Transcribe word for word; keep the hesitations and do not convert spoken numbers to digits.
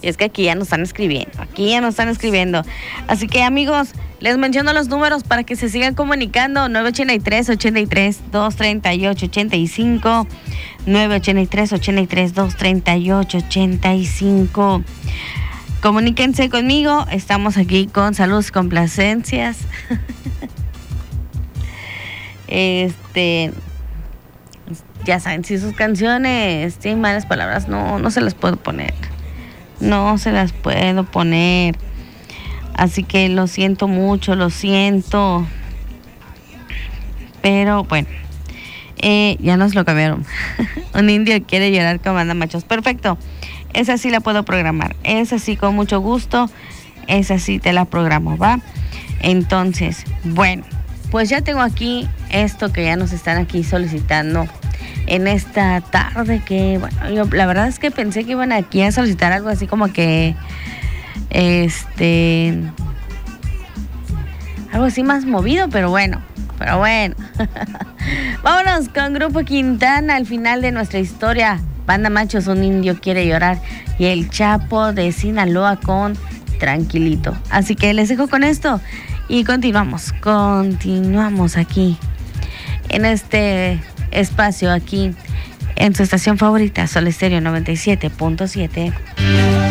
Y es que aquí ya nos están escribiendo, aquí ya nos están escribiendo. Así que, amigos, les menciono los números para que se sigan comunicando. nueve ochenta y tres, ochenta y tres, doscientos treinta y ocho, ochenta y cinco. nueve ochenta y tres, ochenta y tres, doscientos treinta y ocho, ochenta y cinco. Comuníquense conmigo. Estamos aquí con Saludos Complacencias. Este... Ya saben, si sus canciones tienen malas palabras, no, no se las puedo poner. No se las puedo poner. Así que lo siento mucho, lo siento. Pero bueno, eh, ya nos lo cambiaron. Un indio quiere llorar con Banda Machos. Perfecto. Esa sí la puedo programar. Esa sí con mucho gusto. Esa sí te la programo, ¿va? Entonces, bueno, pues ya tengo aquí esto que ya nos están aquí solicitando en esta tarde, que bueno, yo la verdad es que pensé que iban aquí a solicitar algo así como que este algo así más movido, pero bueno, pero bueno. Vámonos con Grupo Quintana al final de nuestra historia. Banda Machos, Un Indio Quiere Llorar, y El Chapo de Sinaloa con Tranquilito. Así que les dejo con esto y continuamos, continuamos aquí en este espacio, aquí en su estación favorita, Sol Estéreo noventa y siete punto siete.